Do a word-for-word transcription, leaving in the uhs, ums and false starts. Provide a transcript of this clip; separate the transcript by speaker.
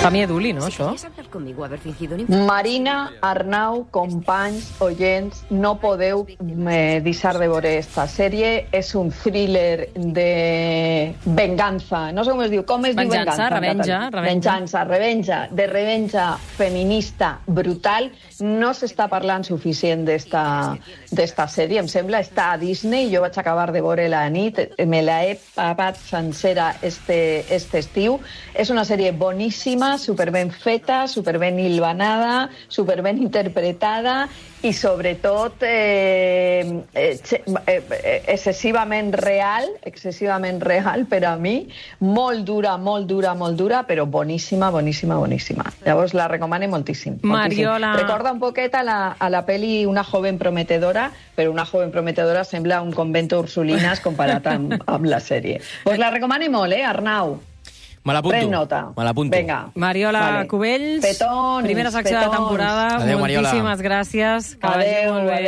Speaker 1: Sami Eduli, no, això?
Speaker 2: Marina, Arnau, companys, oients, no podeu eh, deixar de veure esta sèrie. És un thriller de venganza. No sé com es diu. Com es
Speaker 1: venganza,
Speaker 2: diu venganza?
Speaker 1: Revenja, revenja.
Speaker 2: Venganza, revenja. De revenja feminista brutal. No s'està parlant suficient d'esta d'esta sèrie, em sembla. Està a Disney. Jo vaig acabar de veure la nit. Me la he pagat sencera este, este estiu. És una sèrie boníssima, superben feta, superben hilvanada, superben interpretada i sobretot eh, eh, excessivament real, excessivament real per a mi, molt dura, molt dura, molt dura, però boníssima, boníssima, boníssima. Llavors la recomano moltíssim.
Speaker 1: Mariola...
Speaker 2: moltíssim. Recorda un poquet a la, a la peli Una joven prometedora, però Una joven prometedora sembla un convento ursulinas comparat amb, amb la sèrie. Pues la recomano molt, eh, Arnau?
Speaker 3: Me l'apunto.
Speaker 2: Pren nota.
Speaker 3: Me l'apunto.
Speaker 2: Vinga.
Speaker 1: Mariola vale. Cubells,
Speaker 2: petons,
Speaker 1: primera secció
Speaker 2: petons.
Speaker 1: de temporada.
Speaker 3: Adéu,
Speaker 1: moltíssimes
Speaker 3: Mariola.
Speaker 1: gràcies. Que
Speaker 2: Adéu,
Speaker 1: vagi molt bé.